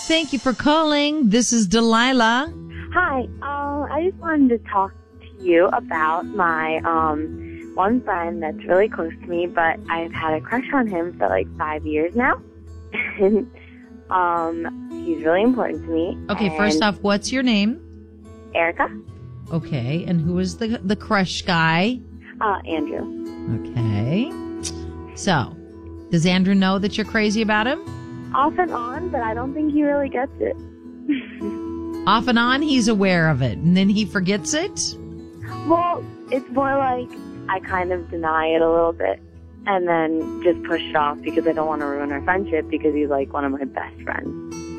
Thank you for calling. This is Delilah. Hi. I just wanted to talk to you about my one friend that's really close to me, but I've had a crush on him for like 5 years now. And he's really important to me. Okay, first off, what's your name? Erica. Okay, and who is the crush guy? Andrew. Okay. So, does Andrew know that you're crazy about him? Off and on, but I don't think he really gets it. Off and on, he's aware of it, and then he forgets it? Well, it's more like I kind of deny it a little bit and then just push it off because I don't want to ruin our friendship because he's like one of my best friends.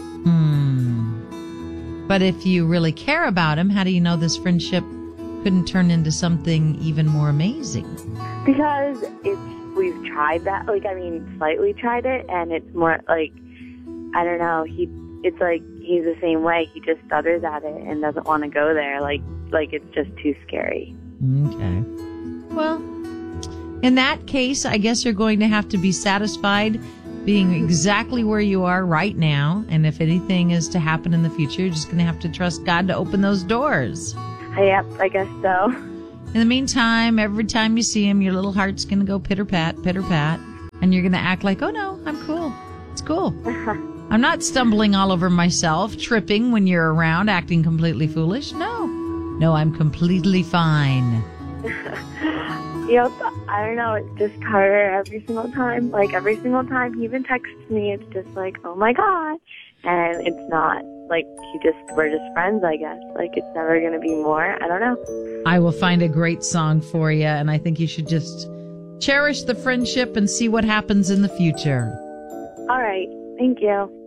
But if you really care about him, how do you know this friendship couldn't turn into something even more amazing? Because we've tried that, slightly tried it, and it's more like, I don't know, it's like he's the same way. He just stutters at it and doesn't want to go there. Like it's just too scary. Okay. Well, in that case, I guess you're going to have to be satisfied being exactly where you are right now. And if anything is to happen in the future, you're just going to have to trust God to open those doors. Yep, I guess so. In the meantime, every time you see him, your little heart's going to go pitter-pat, pitter-pat. And you're going to act like, oh, no, I'm cool. It's cool. I'm not stumbling all over myself, tripping when you're around, acting completely foolish. No, I'm completely fine. Yep, I don't know, it's just harder every single time. Like, every single time he even texts me, it's just like, oh my God. And it's not, like, we're just friends, I guess. Like, it's never going to be more. I don't know. I will find a great song for you, and I think you should just cherish the friendship and see what happens in the future. All right, thank you.